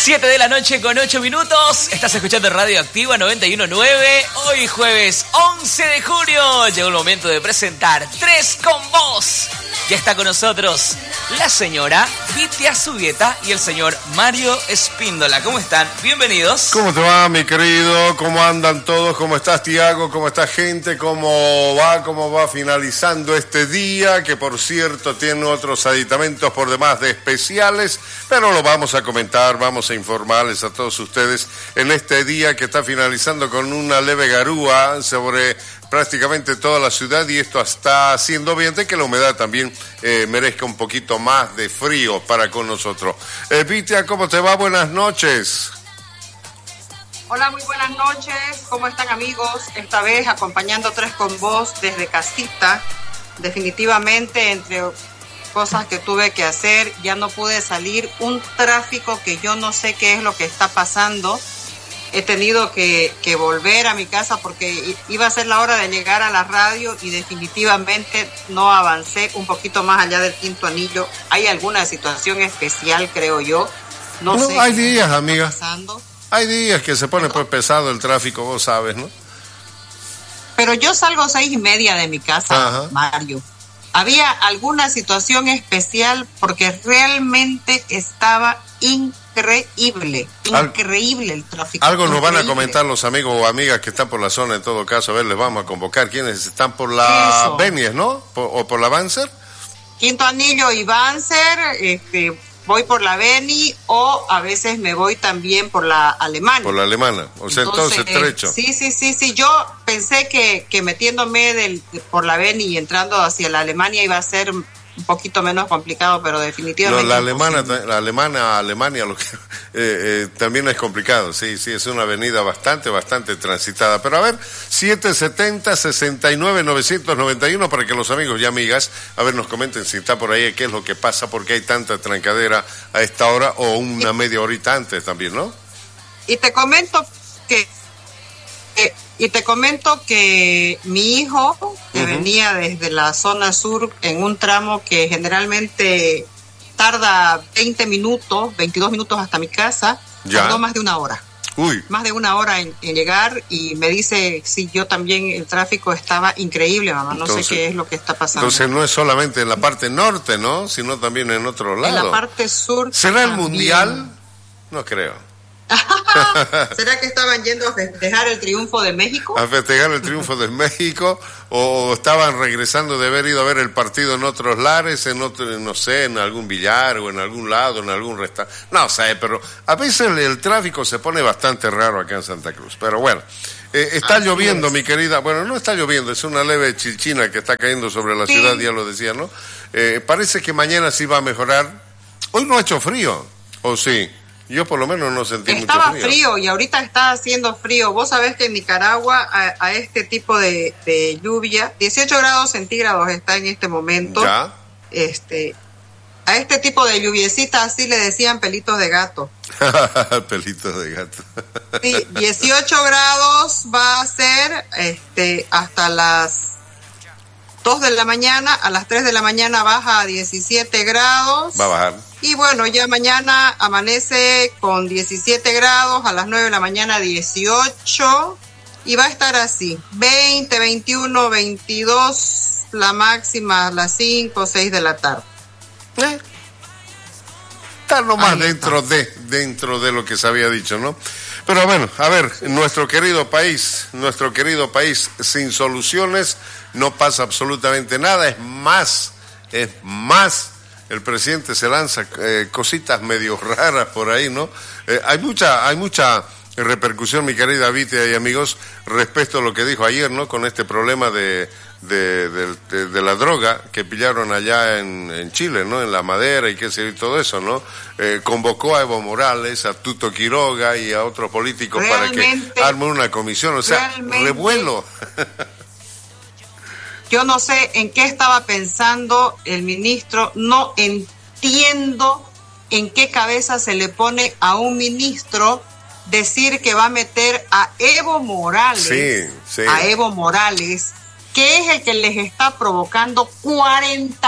7 de la noche con 8 minutos. Estás escuchando Radio Activa 91.9. Hoy jueves 11 de junio. Llegó el momento de presentar Tres con Vos. Ya está con nosotros la señora Vitia Subieta y el señor Mario Espíndola. ¿Cómo están? Bienvenidos. ¿Cómo te va, mi querido? ¿Cómo andan todos? ¿Cómo estás, Tiago? ¿Cómo está, gente? ¿Cómo va finalizando este día? Que, por cierto, tiene otros aditamentos por demás de especiales, pero lo vamos a comentar, vamos a informarles a todos ustedes en este día que está finalizando con una leve garúa sobre prácticamente toda la ciudad, y esto está haciendo bien de que la humedad también merezca un poquito más de frío para con nosotros. Vitia, ¿cómo te va? Buenas noches. Hola, muy buenas noches. ¿Cómo están, amigos? Esta vez acompañando Tres con Vos desde casita. Definitivamente, entre cosas que tuve que hacer, ya no pude salir. Un tráfico que yo no sé qué es lo que está pasando. He tenido que volver a mi casa porque iba a ser la hora de llegar a la radio y definitivamente no avancé un poquito más allá del quinto anillo. ¿Hay alguna situación especial, creo yo? No sé. Hay días, amiga. Hay días que se pone pues pesado el tráfico, vos sabes, ¿no? Pero yo salgo 6:30 de mi casa, ajá, Mario. ¿Había alguna situación especial? Porque realmente estaba increíble el tráfico. Algo nos van a comentar los amigos o amigas que están por la zona, en todo caso. A ver, les vamos a convocar. ¿Quiénes están por la Benies, no? ¿O por la Banzer? Quinto Anillo y Banzer, voy por la Beni, o a veces me voy también por la Alemana. Por la Alemana, o sea, entonces trecho. Sí, yo pensé que metiéndome por la Beni y entrando hacia la Alemania iba a ser un poquito menos complicado, pero definitivamente la Alemania lo que también es complicado, sí, es una avenida bastante transitada. Pero a ver, 770-69-991 para que los amigos y amigas, a ver, nos comenten si está por ahí, qué es lo que pasa, por qué hay tanta trancadera a esta hora o una media horita antes también, ¿no? Y te comento que mi hijo, que venía desde la zona sur en un tramo que generalmente tarda 20 minutos, 22 minutos hasta mi casa, tardó más de una hora. Más de una hora en llegar, y me dice, sí, yo también, el tráfico estaba increíble, mamá, entonces, sé qué es lo que está pasando. Entonces no es solamente en la parte norte, ¿no? Sino también en otro lado. En la parte sur. ¿Será también el mundial? No creo. ¿Será que estaban yendo a festejar el triunfo de México? A festejar el triunfo de México, o estaban regresando de haber ido a ver el partido en otros lares, en otro, no sé, en algún billar o en algún lado, en algún restaurante. No sé, pero a veces el tráfico se pone bastante raro acá en Santa Cruz. Pero bueno, está lloviendo, mi querida. Bueno, no está lloviendo, es una leve chilchina que está cayendo sobre la ciudad, ya lo decía, ¿no? Parece que mañana sí va a mejorar. Hoy no ha hecho frío, ¿o sí? Yo por lo menos no sentí mucho frío. Estaba frío y ahorita está haciendo frío. Vos sabés que en Nicaragua a este tipo de lluvia, 18 grados centígrados está en este momento. ¿Ya? A este tipo de lluviecita así le decían pelitos de gato. Pelitos de gato. Sí, 18 grados va a ser hasta las 2 de la mañana, a las 3 de la mañana baja a 17 grados. Va a bajar. Y bueno, ya mañana amanece con 17 grados, a las 9 de la mañana 18, y va a estar así, 20, 21, 22, la máxima a las 5 o 6 de la tarde. Está nomás dentro de lo que se había dicho, ¿no? Pero bueno, a ver, nuestro querido país sin soluciones, no pasa absolutamente nada, es más, el presidente se lanza cositas medio raras por ahí, ¿no? Hay mucha repercusión, mi querida Vitia y amigos, respecto a lo que dijo ayer, ¿no? Con este problema de la droga que pillaron allá en Chile, ¿no? En La Madera y qué sé yo, y todo eso, ¿no? Convocó a Evo Morales, a Tuto Quiroga y a otros políticos para que armen una comisión, o sea, revuelo. Yo no sé en qué estaba pensando el ministro, no entiendo en qué cabeza se le pone a un ministro decir que va a meter a Evo Morales, a Evo Morales, que es el que les está provocando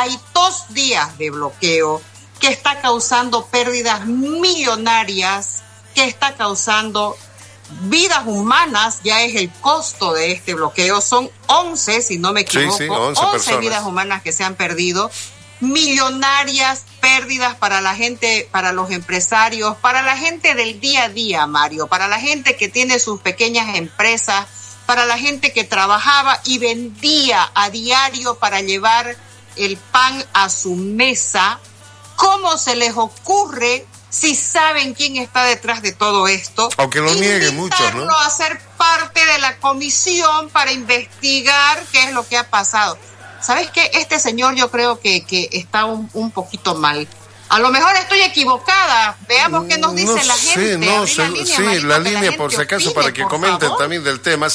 42 días de bloqueo, que está causando pérdidas millonarias que está causando vidas humanas, ya es el costo de este bloqueo. Son 11, si no me equivoco, sí, 11 vidas humanas que se han perdido, millonarias pérdidas para la gente, para los empresarios, para la gente del día a día, Mario, para la gente que tiene sus pequeñas empresas, para la gente que trabajaba y vendía a diario para llevar el pan a su mesa. ¿Cómo se les ocurre, si saben quién está detrás de todo esto, aunque lo nieguen muchos, ¿no?, a ser parte de la comisión para investigar qué es lo que ha pasado? ¿Sabes qué? Este señor yo creo que está un poquito mal. A lo mejor estoy equivocada. Veamos qué nos dice la gente. La línea, por si acaso, para que comenten también del tema,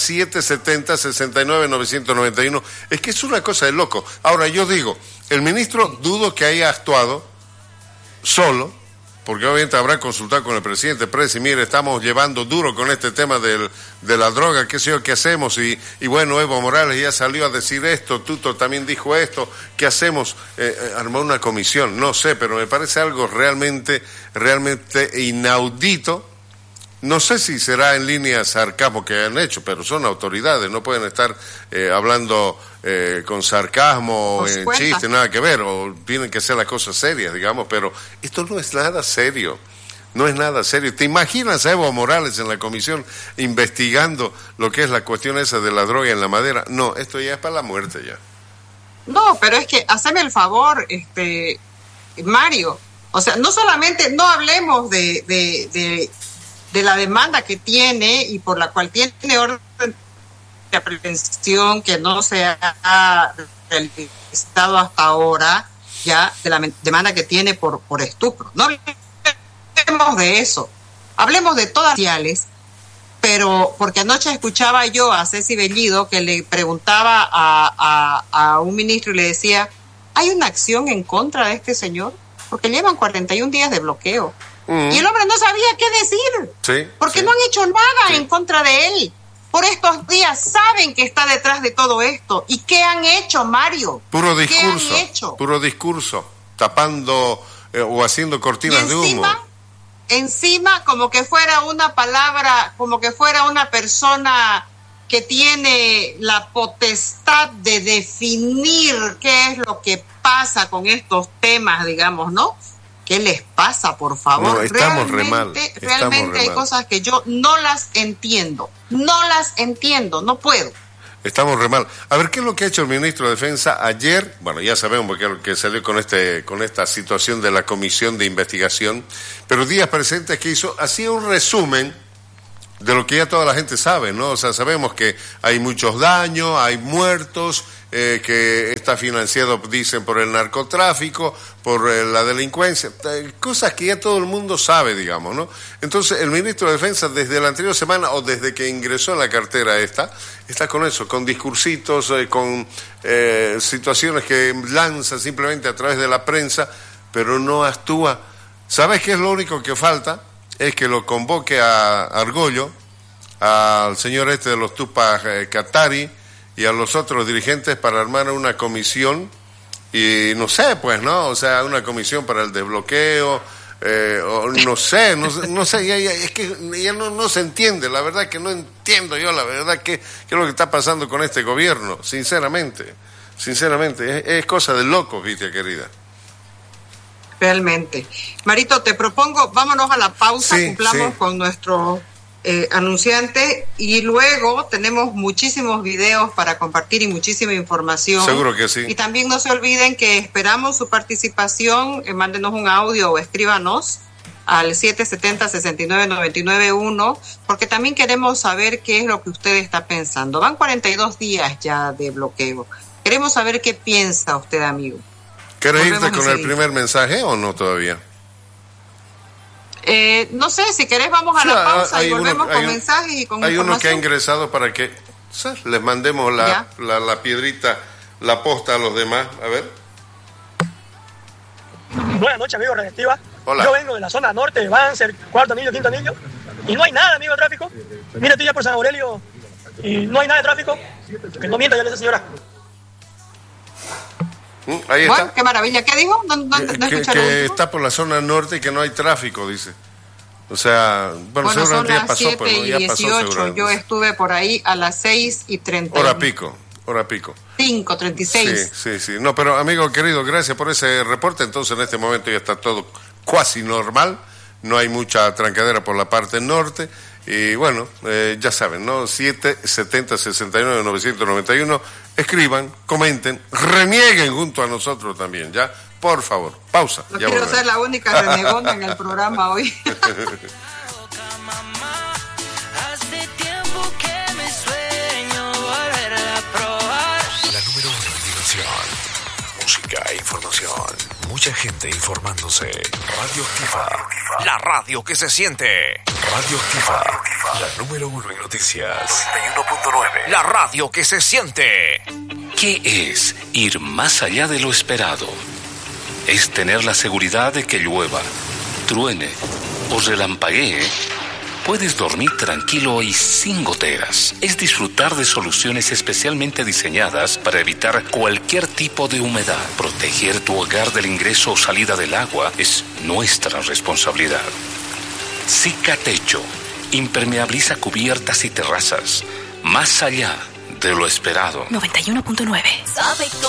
770-69-991. Es que es una cosa de loco. Ahora, yo digo, el ministro dudo que haya actuado solo, porque obviamente habrá consultado con el presidente Presi, mire, estamos llevando duro con este tema de la droga, qué sé yo, qué hacemos, y bueno, Evo Morales ya salió a decir esto, Tuto también dijo esto, ¿qué hacemos? Armó una comisión, no sé, pero me parece algo realmente inaudito. No sé si será en línea sarcasmo que han hecho, pero son autoridades, no pueden estar hablando con sarcasmo o en chiste, nada que ver, o tienen que ser las cosas serias, digamos, pero esto no es nada serio, no es nada serio. ¿Te imaginas a Evo Morales en la comisión investigando lo que es la cuestión esa de la droga en la madera? No, esto ya es para la muerte ya. No, pero es que, haceme el favor, Mario, o sea, no solamente, no hablemos de la demanda que tiene y por la cual tiene orden de aprehensión que no se ha realizado hasta ahora, ya, de la demanda que tiene por estupro. No hablemos de eso, hablemos de todas las sociales, pero porque anoche escuchaba yo a Ceci Bellido que le preguntaba a un ministro y le decía, ¿hay una acción en contra de este señor? Porque llevan 41 días de bloqueo. Y el hombre no sabía qué decir, porque no han hecho nada en contra de él. Por estos días saben que está detrás de todo esto. ¿Y qué han hecho, Mario? Puro discurso, tapando o haciendo cortinas de humo. Encima, como que fuera una palabra, como que fuera una persona que tiene la potestad de definir qué es lo que pasa con estos temas, digamos, ¿no? ¿Qué les pasa, por favor? No, estamos realmente hay cosas que yo no las entiendo, no puedo. Estamos re mal. A ver, ¿qué es lo que ha hecho el ministro de Defensa ayer? Bueno, ya sabemos porque que salió con esta situación de la comisión de investigación, pero días presentes que hizo, hacía un resumen de lo que ya toda la gente sabe, ¿no? O sea, sabemos que hay muchos daños, hay muertos, que está financiado, dicen, por el narcotráfico, por la delincuencia, cosas que ya todo el mundo sabe, digamos, ¿no? Entonces, el ministro de Defensa, desde la anterior semana, o desde que ingresó en la cartera está con eso, con discursitos, con situaciones que lanza simplemente a través de la prensa, pero no actúa. ¿Sabes qué es lo único que falta? Es que lo convoque a Argollo, al señor de los Tupac Katari y a los otros dirigentes para armar una comisión, y no sé, pues, ¿no? O sea, una comisión para el desbloqueo, o no sé, es que ya no se entiende, la verdad que no entiendo yo, la verdad, qué es lo que está pasando con este gobierno, sinceramente, es cosa de locos, Vitia querida. Realmente. Marito, te propongo, vámonos a la pausa, cumplamos con nuestro anunciante, y luego tenemos muchísimos videos para compartir y muchísima información. Seguro que sí. Y también no se olviden que esperamos su participación, mándenos un audio o escríbanos al 770-69-991, porque también queremos saber qué es lo que usted está pensando. Van 42 días ya de bloqueo. Queremos saber qué piensa usted, amigo. ¿Quieres irte con el primer mensaje o no todavía? No sé, si querés vamos a la pausa y volvemos con mensajes y con información. Hay uno que ha ingresado para que les mandemos la piedrita, la posta a los demás. A ver. Buenas noches, amigo Redactiva. Hola. Yo vengo de la zona norte de Banzer, cuarto anillo, quinto anillo, y no hay nada, amigo, de tráfico. Mira, estoy ya por San Aurelio y no hay nada de tráfico. Que no mienta ya esa señora. Ahí está. Bueno, qué maravilla. ¿Qué dijo? No que está por la zona norte y que no hay tráfico, dice. O sea, bueno son ya las pasó, 7 pues, ¿no? Ya y pasó 18. seguramente. Yo estuve por ahí a las 6:30. Hora pico. 5:36. Sí. No, pero amigo querido, gracias por ese reporte. Entonces en este momento ya está todo cuasi normal. No hay mucha trancadera por la parte norte. Y bueno, ya saben, ¿no? 770-69-991. Escriban, comenten, renieguen junto a nosotros también, ¿ya? Por favor, pausa. No ya quiero volvemos. ser la única renegona en el programa hoy. La número 1 en diversión, música e información. Mucha gente informándose. Radio Activa, la radio que se siente. Radio Activa, la número 1 en noticias. 91.9, la radio que se siente. ¿Qué es ir más allá de lo esperado? Es tener la seguridad de que llueva, truene o relampaguee. Puedes dormir tranquilo y sin goteras. Es disfrutar de soluciones especialmente diseñadas para evitar cualquier tipo de humedad. Proteger tu hogar del ingreso o salida del agua es nuestra responsabilidad. Cicatecho impermeabiliza cubiertas y terrazas, más allá de lo esperado. 91.9.